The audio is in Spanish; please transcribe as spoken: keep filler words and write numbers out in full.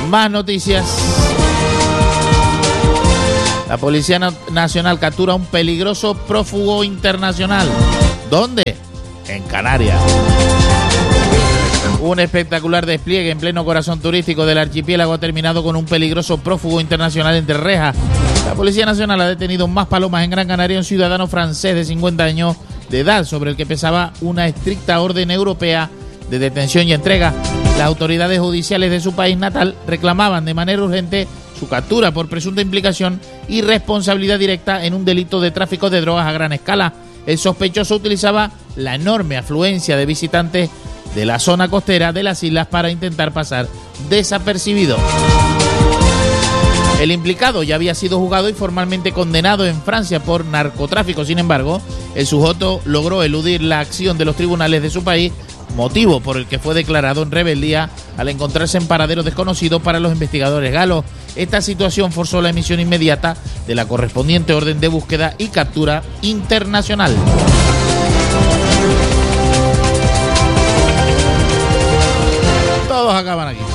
Más noticias. La Policía Nacional captura a un peligroso prófugo internacional. ¿Dónde? En Canarias. Un espectacular despliegue en pleno corazón turístico del archipiélago ha terminado con un peligroso prófugo internacional entre rejas. La Policía Nacional ha detenido en Maspalomas, en Gran Canaria, un ciudadano francés de cincuenta años de edad, sobre el que pesaba una estricta orden europea de detención y entrega. Las autoridades judiciales de su país natal reclamaban de manera urgente su captura por presunta implicación y responsabilidad directa en un delito de tráfico de drogas a gran escala. El sospechoso utilizaba la enorme afluencia de visitantes de la zona costera de las islas para intentar pasar desapercibido. El implicado ya había sido juzgado y formalmente condenado en Francia por narcotráfico. Sin embargo, el sujeto logró eludir la acción de los tribunales de su país, motivo por el que fue declarado en rebeldía al encontrarse en paradero desconocido para los investigadores galos. Esta situación forzó la emisión inmediata de la correspondiente orden de búsqueda y captura internacional. Todos acaban aquí.